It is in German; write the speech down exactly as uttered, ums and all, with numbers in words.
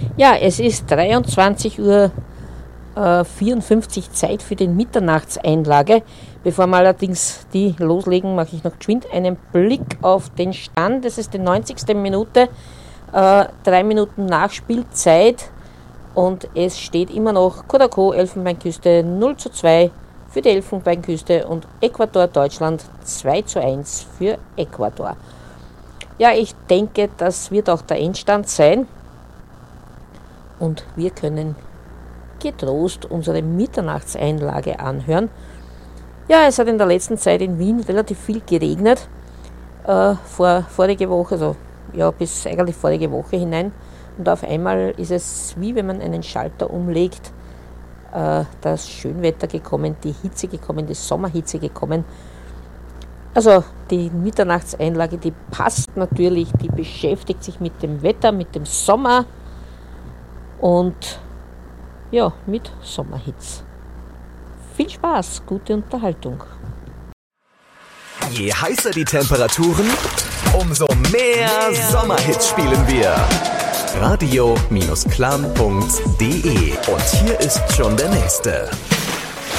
Ja, es ist dreiundzwanzig Uhr vierundfünfzig, Zeit für den Mitternachtseinlage. Bevor wir allerdings die loslegen, mache ich noch geschwind einen Blick auf den Stand. Es ist die neunzigste Minute, äh, drei Minuten Nachspielzeit und es steht immer noch Kodako Elfenbeinküste null zu zwei für die Elfenbeinküste und Ecuador Deutschland zwei zu eins für Ecuador. Ja, ich denke, das wird auch der Endstand sein und wir können getrost unsere Mitternachtseinlage anhören. Ja, es hat in der letzten Zeit in Wien relativ viel geregnet. Äh, vor vorige Woche, also ja, bis eigentlich vorige Woche hinein. Und auf einmal ist es wie wenn man einen Schalter umlegt, äh, das Schönwetter gekommen, die Hitze gekommen, die Sommerhitze gekommen. Also die Mitternachtseinlage, die passt natürlich, die beschäftigt sich mit dem Wetter, mit dem Sommer und ja, mit Sommerhits. Viel Spaß, gute Unterhaltung. Je heißer die Temperaturen, umso mehr Sommerhits spielen wir. radio Bindestrich clan punkt de. Und hier ist schon der nächste.